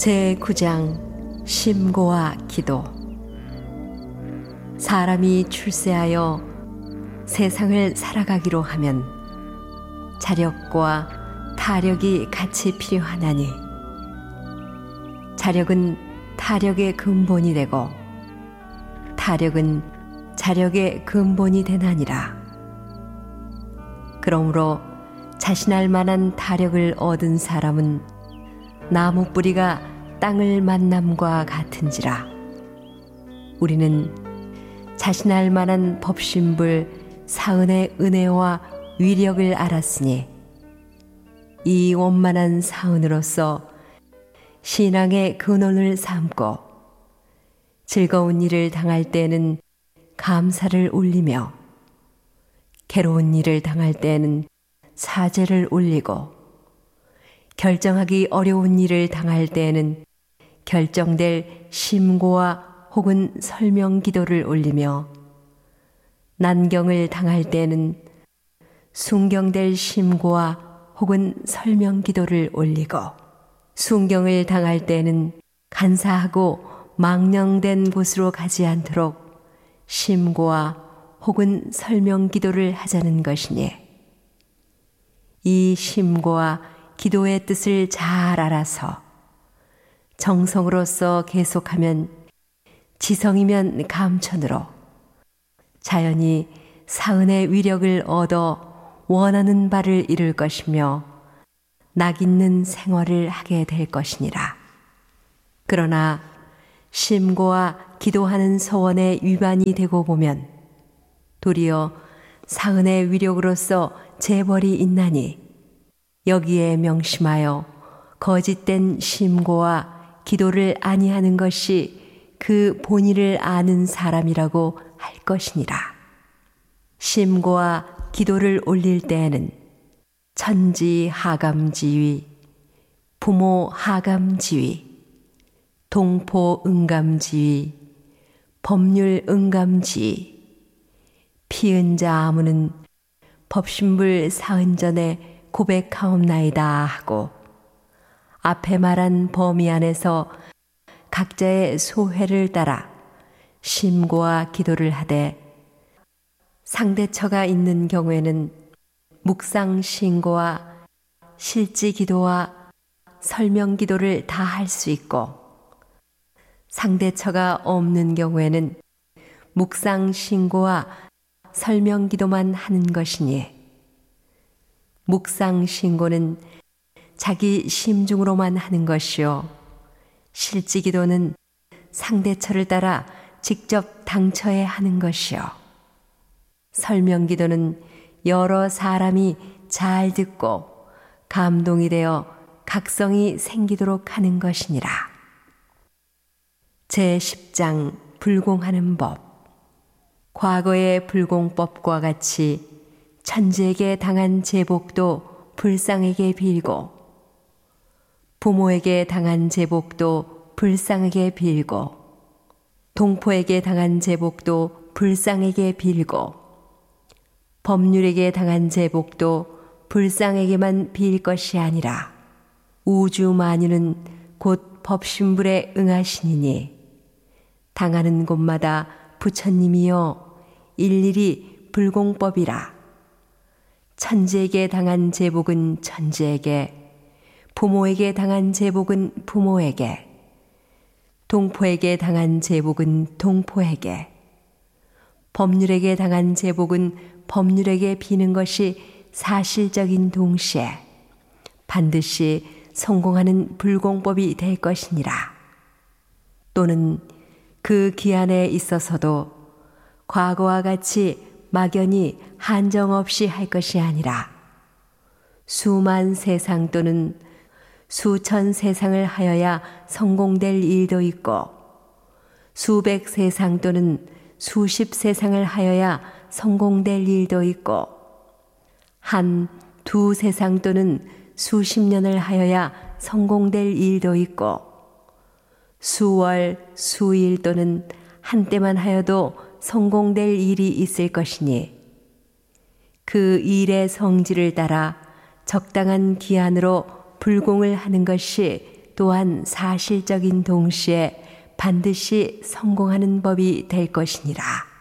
제9장 심고와 기도. 사람이 출세하여 세상을 살아가기로 하면 자력과 타력이 같이 필요하나니 자력은 타력의 근본이 되고 타력은 자력의 근본이 되나니라. 그러므로 자신할 만한 타력을 얻은 사람은 나무 뿌리가 땅을 만남과 같은지라. 우리는 자신할 만한 법신불 사은의 은혜와 위력을 알았으니 이 원만한 사은으로서 신앙의 근원을 삼고 즐거운 일을 당할 때에는 감사를 올리며 괴로운 일을 당할 때에는 사죄를 올리고 결정하기 어려운 일을 당할 때에는 결정될 심고와 혹은 설명 기도를 올리며 난경을 당할 때에는 순경될 심고와 혹은 설명 기도를 올리고 순경을 당할 때에는 간사하고 망령된 곳으로 가지 않도록 심고와 혹은 설명 기도를 하자는 것이니 이 심고와 기도의 뜻을 잘 알아서 정성으로서 계속하면 지성이면 감천으로 자연히 사은의 위력을 얻어 원하는 바를 이룰 것이며 낙 있는 생활을 하게 될 것이니라. 그러나 심고와 기도하는 서원에 위반이 되고 보면 도리어 사은의 위력으로서 재벌이 있나니 여기에 명심하여 거짓된 심고와 기도를 아니하는 것이 그 본의를 아는 사람이라고 할 것이니라. 심고와 기도를 올릴 때에는 천지 하감지위, 부모 하감지위, 동포 응감지위, 법률 응감지위, 피은자 아무는 법신불 사은전에 고백하옵나이다 하고 앞에 말한 범위 안에서 각자의 소회를 따라 심고와 기도를 하되 상대처가 있는 경우에는 묵상 신고와 실지 기도와 설명 기도를 다 할 수 있고 상대처가 없는 경우에는 묵상 신고와 설명 기도만 하는 것이니 묵상 신고는 자기 심중으로만 하는 것이요 실지 기도는 상대처를 따라 직접 당처에 하는 것이요 설명 기도는 여러 사람이 잘 듣고 감동이 되어 각성이 생기도록 하는 것이니라. 제10장 불공하는 법. 과거의 불공법과 같이 천지에게 당한 제복도 불상에게 빌고 부모에게 당한 제복도 불상에게 빌고 동포에게 당한 제복도 불상에게 빌고 법률에게 당한 제복도 불상에게만 빌 것이 아니라 우주 만유는 곧 법신불에 응하시니니 당하는 곳마다 부처님이여 일일이 불공법이라. 천지에게 당한 제복은 천지에게, 부모에게 당한 제복은 부모에게, 동포에게 당한 제복은 동포에게, 법률에게 당한 제복은 법률에게 비는 것이 사실적인 동시에 반드시 성공하는 불공법이 될 것이니라. 또는 그 기한에 있어서도 과거와 같이 막연히 한정없이 할 것이 아니라 수만 세상 또는 수천 세상을 하여야 성공될 일도 있고 수백 세상 또는 수십 세상을 하여야 성공될 일도 있고 한 두 세상 또는 수십 년을 하여야 성공될 일도 있고 수월, 수일 또는 한때만 하여도 성공될 일이 있을 것이니 그 일의 성질을 따라 적당한 기한으로 불공을 하는 것이 또한 사실적인 동시에 반드시 성공하는 법이 될 것이니라.